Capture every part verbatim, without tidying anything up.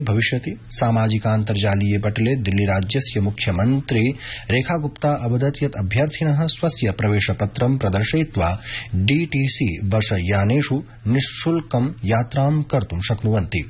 भविष्यति। सामाजिकान्तर्जालीये पटले दिल्लीराज्यस्य मुख्यमन्त्री रेखा गुप्ता अवदत् यत् अभ्यर्थिनः स्वस्य प्रवेशपत्रं प्रदर्शयित्वा डीटीसी बसयानेषु निःशुल्कं यात्रां कर्तुं शक्नुवन्ति।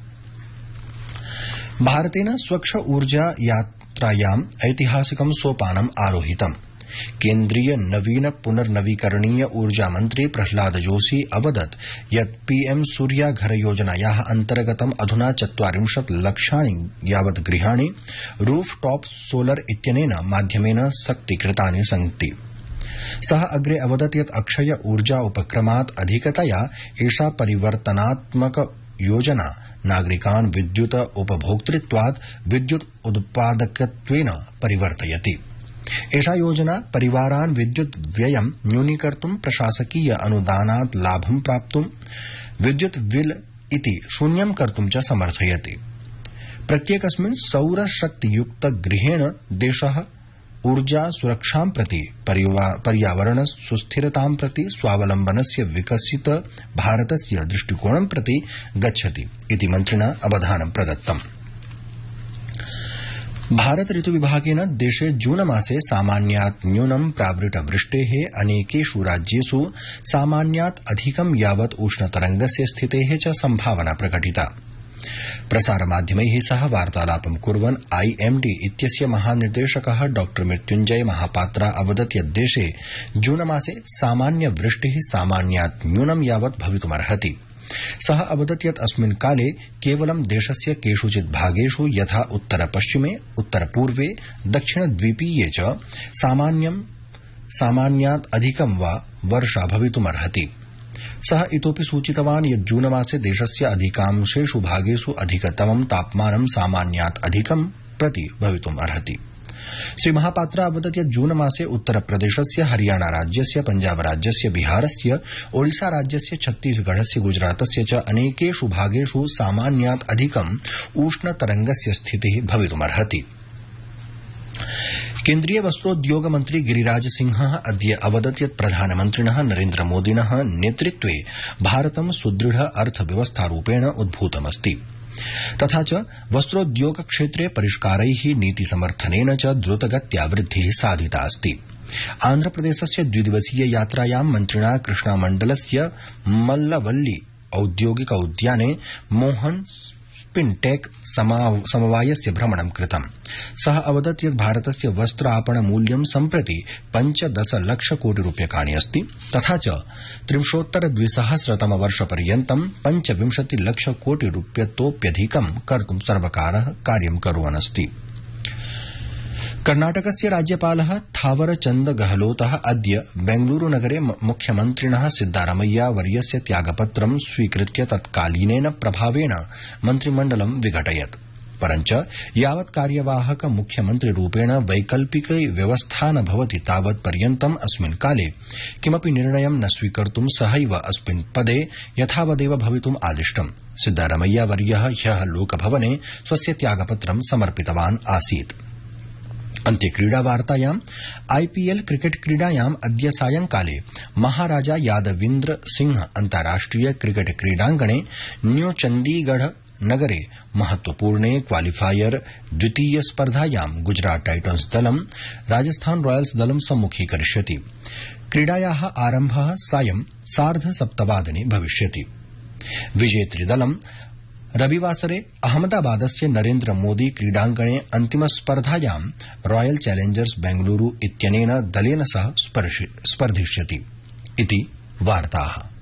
भारतेन स्वच्छ ऊर्जा यात्रायाम् ऐतिहासिकं सोपानम् आरोहितम्। केन्द्रीय नवीन पुनर्नवीकरणीय ऊर्जा मन्त्री प्रह्लाद जोशी अवदत् यत् पीएम सूर्या घर योजनायाः अन्तर्गतम् अधुना चत्वारिंशत् लक्षाणि यावत् गृहाणि रूफ टॉप सोलर इत्यनेन माध्यमेन शक्तीकृतानि सन्ति। सः अग्रे अवदत् यत् अक्षय ऊर्जा उपक्रमात् अधिकतया एषा परिवर्तनात्मक योजना नागरिकान् विद्युत उपभोक्तृत्वात् विद्युत् उत्पादकत्वेन परिवर्तयति। एषा योजना परिवारान् विद्युत् व्ययं न्यूनीकर्तुं प्रशासकीय अनुदानात् लाभं प्राप्तुं विद्युत् बिल इति शून्यं कर्तुं च समर्थयति। प्रत्येकस्मिन् सौरशक्तियुक्त गृहेण देशः ऊर्जा सुरक्षां प्रति पर्यावरण सुस्थिरतां प्रति स्वावलम्बनस्य विकसित भारतस्य दृष्टिकोणं प्रति गच्छति इति मन्त्रिणा अवधानं प्रदत्तम्। भारत ऋतु विभागेन देशे जून मासे सामान्यात् न्यूनं प्रावृत वृष्टेः अनेकेषु राज्येषु सामान्यात् अधिकं यावत् उष्णतरंगस्य स्थितेः च संभावना प्रकटिता। प्रसारमाध्यमैः सह वार्तालापं कुर्वन् आईएमडी इत्यस्य महानिर्देशकः डॉ मृत्युञ्जय महापात्रा अवदत् यत् देशे जून मासे सामान्य वृष्टिः सामान्यात् न्यूनं यावत् भवितुमर्हति। सः अवदत् यत् अस्मिन् काले केवलं देशस्य केषुचित् भागेषु यथा उत्तरपश्चिमे उत्तरपूर्वे दक्षिणद्वीपीये च सामान्यं सामान्यात् अधिकं वा वर्षा भवितुमर्हति। सः इतोपि सूचितवान् यत् जून मासे देशस्य अधिकांशेषु भागेषु अधिकतमं तापमानं सामान्यात् अधिकं प्रति भवितुमर्हति। श्री महापात्रा अवदत् यत् जून मासे उत्तरप्रदेशस्य हरियाणा राज्यस्य पञ्जाब राज्यस्य बिहारस्य ओडिशा राज्यस्य छत्तीसगढ़स्य गुजरातस्य च अनेकेषु भागेषु सामान्यात् अधिकम् उष्णतरंगस्य स्थितिः भवितुमर्हति। केन्द्रीय वस्त्रोद्योग मन्त्री गिरिराज सिंहः अद्य अवदत् यत् प्रधानमन्त्रिणः नरेन्द्र मोदिनः नेतृत्वे भारतं सुदृढ अर्थव्यवस्थारूपेण उद्भूतमस्ति। तथा च वस्त्रोद्योग क्षेत्रे परिष्कारैः नीतिसमर्थनेन च द्रुतगत्या वृद्धिः साधिता अस्ति। आन्ध्रप्रदेशस्य द्विदिवसीय यात्रायां मन्त्रिणा कृष्णामण्डलस्य मल्लवल्ली औद्योगिक उद्याने मोहन स्पिनटेक समवायस्य भ्रमणं कृतम्। सः अवदत् यत् भारतस्य वस्त्र आपण मूल्यं सम्प्रति पञ्चदश लक्ष कोटि रूप्यकाणि अस्ति। तथा च त्रिंशोत्तर द्विसहस्रतम वर्षपर्यन्तं पञ्चविंशति लक्ष कोटि रूप्यतोप्यधिकं कर्तुं सर्वकारः कार्यं कुर्वन् अस्ति। कर्णाटकस्य राज्यपालः थावरचन्द गहलोतः अद्य बेंगलुरुनगरे मुख्यमन्त्रिणः सिद्दारमैया वर्यस्य त्यागपत्रं स्वीकृत्य तत्कालीनेन प्रभावेण मन्त्रिमण्डलं विघटयत्। परञ्च यावत् कार्यवाहक मुख्यमन्त्रिरूपेण वैकल्पिक व्यवस्था न भवति तावत् पर्यन्तम् अस्मिन् काले किमपि निर्णयं न स्वीकर्तुं सहैव अस्मिन् पदे यथावदेव भवितुम् आदिष्टम्। सिद्दारमैया वर्यः ह्यः लोकभवने स्वस्य त्यागपत्रं समर्पितवान् आसीत्। अन्ते क्रीडावार्तायाम् आईपीएल क्रिकेट क्रीडायाम् अद्य सायंकाले महाराजा यादविन्द्र सिंह अन्ताराष्ट्रिय क्रिकेट क्रीडाङ्गणे न्यू चण्डीगढ़ नगरे महत्वपूर्णे क्वालिफायर द्वितीय स्पर्धायां गुजरात टाइटन्स दलं राजस्थान रॉयल्स दलं सम्मुखीकरिष्यति। क्रीडायाः आरम्भः सायं सार्ध सप्तवादने भविष्यति। विजेतृदलं रविवासरे अहमदाबादस्य नरेन्द्र मोदी क्रीडाङ्गणे अन्तिमस्पर्धायां रॉयल चैलेंजर्स बेंगलुरु इत्यनेन दलेन सह स्पर्धिष्यति इति वार्ताः।